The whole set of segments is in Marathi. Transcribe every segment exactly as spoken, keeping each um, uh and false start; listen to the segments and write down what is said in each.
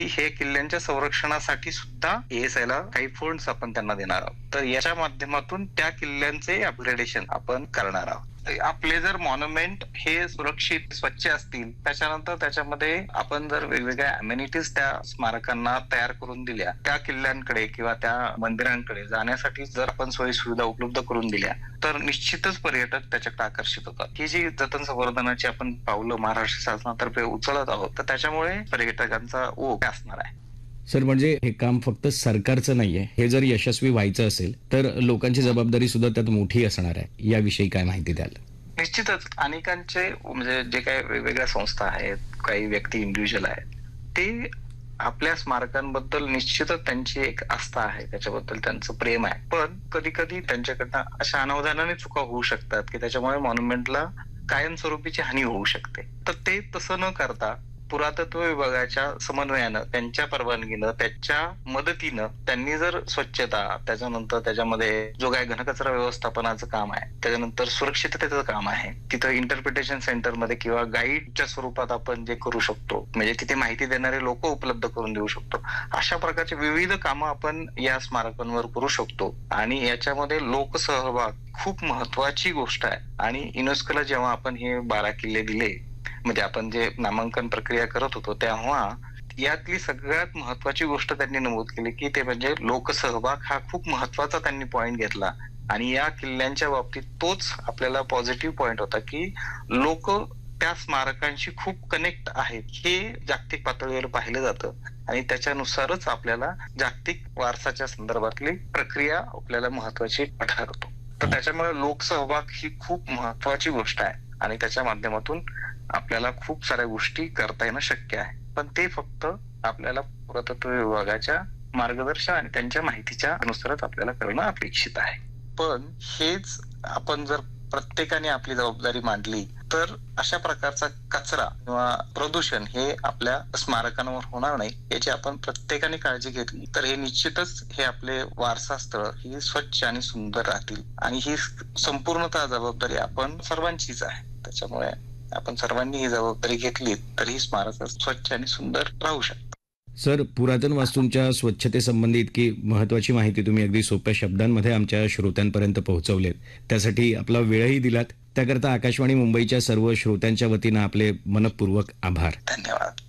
की हे किल्ल्यांच्या संरक्षणासाठी सुद्धा एएसआयला काही फंड्स आपण त्यांना देणार आहोत. तर याच्या माध्यमातून त्या किल्ल्यांचे अपग्रेडेशन आपण करणार आहोत. आपले जर मॉन्युमेंट हे सुरक्षित स्वच्छ असतील, त्याच्यानंतर त्याच्यामध्ये आपण जर वेगवेगळ्या अमेनिटीज त्या स्मारकांना तयार करून दिल्या, त्या किल्ल्यांकडे किंवा त्या मंदिरांकडे जाण्यासाठी जर आपण सोयी सुविधा उपलब्ध करून दिल्या, तर निश्चितच पर्यटक त्याच्याकडे आकर्षित होतात. ही जी जतन संवर्धनाची आपण पावलं महाराष्ट्र शासनातर्फे उचलत आहोत, तर त्याच्यामुळे पर्यटकांचा ओघ असणार आहे. सर, म्हणजे हे काम फक्त सरकारचं नाहीये. हे जर यशस्वी व्हायचं असेल तर लोकांची जबाबदारी सुद्धा त्यात मोठी असणार आहे. याविषयी काय माहिती द्याल? निश्चितच अनेकांचे म्हणजे जे काही वेगवेगळ्या संस्था आहेत, काही व्यक्ती इंडिव्हिज्युअल आहेत, ते आपल्या स्मारकांबद्दल निश्चितच त्यांची एक आस्था आहे, त्याच्याबद्दल त्यांचं प्रेम आहे. पण कधी कधी त्यांच्याकडनं अशा अनावधानाने चुका होऊ शकतात की त्याच्यामुळे मॉन्युमेंटला कायमस्वरूपीची हानी होऊ शकते. तर ते तसं न करता पुरातत्व विभागाच्या समन्वयानं, त्यांच्या परवानगीनं, त्याच्या मदतीनं त्यांनी जर स्वच्छता, त्याच्यानंतर त्याच्यामध्ये जो काय घनकचरा व्यवस्थापनाचं काम आहे, त्याच्यानंतर सुरक्षिततेचं काम आहे, तिथं इंटरप्रिटेशन सेंटरमध्ये किंवा गाईडच्या स्वरूपात आपण जे करू शकतो, म्हणजे तिथे माहिती देणारे लोक उपलब्ध करून देऊ शकतो, अशा प्रकारचे विविध कामं आपण या स्मारकांवर करू शकतो. आणि याच्यामध्ये लोकसहभाग खूप महत्वाची गोष्ट आहे. आणि युनेस्कोला जेव्हा आपण हे बारा किल्ले दिले, म्हणजे आपण जे नामांकन प्रक्रिया करत होतो, तेव्हा यातली सगळ्यात महत्वाची गोष्ट त्यांनी नमूद केली की ते म्हणजे लोकसहभाग. हा खूप महत्वाचा त्यांनी पॉइंट घेतला. आणि या किल्ल्यांच्या बाबतीत तोच आपल्याला पॉझिटिव्ह पॉइंट होता की लोक त्या स्मारकांशी खूप कनेक्ट आहेत, हे जागतिक पातळीवर पाहिलं जातं. आणि त्याच्यानुसारच आपल्याला जागतिक वारसाच्या संदर्भातली प्रक्रिया आपल्याला महत्वाची ठरतो. तर त्याच्यामुळे लोकसहभाग ही खूप महत्वाची गोष्ट आहे. आणि त्याच्या माध्यमातून आपल्याला खूप साऱ्या गोष्टी करता येणं शक्य आहे. पण ते फक्त आपल्याला पुरातत्व विभागाच्या मार्गदर्शन आणि त्यांच्या माहितीच्या अनुसारच आपल्याला करणं अपेक्षित आहे. पण हेच आपण जर प्रत्येकाने आपली जबाबदारी मांडली तर अशा प्रकारचा कचरा किंवा प्रदूषण हे आपल्या स्मारकांवर होणार नाही, याची आपण प्रत्येकाने काळजी घेतली तर हे निश्चितच हे आपले वारसा स्थळ ही स्वच्छ आणि सुंदर राहतील. आणि ही संपूर्णतः जबाबदारी आपण सर्वांचीच आहे. त्याच्यामुळे आपण सर्वांनी ही जबाबदारी घेतली तर ही स्मारक स्वच्छ आणि सुंदर राहू शकतात. सर, पुरातन वास्तूंच्या स्वच्छतेसंबंधी इतकी महत्वाची माहिती तुम्ही अगदी सोप्या शब्दांमध्ये आमच्या श्रोत्यांपर्यंत पोहोचवलेत, त्यासाठी आपला वेळही दिलात. त्याकरता आकाशवाणी मुंबईच्या सर्व श्रोत्यांच्या वतीनं आपले मनपूर्वक आभार. धन्यवाद.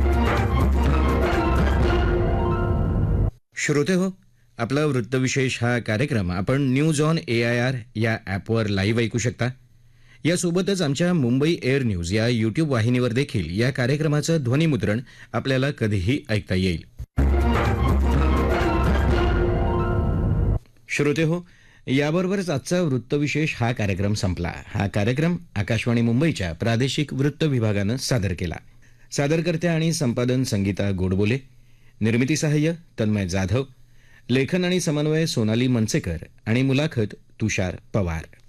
श्रोते हो, आपला वृत्तविशेष हा कार्यक्रम आपण news on A I R या ॲपवर लाईव्ह ऐकू शकता. यासोबतच आमच्या मुंबई एअर न्यूज या यूट्यूब वाहिनीवर देखील या कार्यक्रमाचं ध्वनिमुद्रण आपल्याला कधीही ऐकता येईल. श्रोते हो, याबरोबरच आजचा वृत्तविशेष हा कार्यक्रम संपला. हा कार्यक्रम आकाशवाणी मुंबईच्या प्रादेशिक वृत्त विभागानं सादर केला. सादरकर्ते आणि संपादन संगीता गोडबोले, निर्मिती सहाय्य तन्मय जाधव, लेखन आणि समन्वय सोनाली मनसेकर आणि मुलाखत तुषार पवार.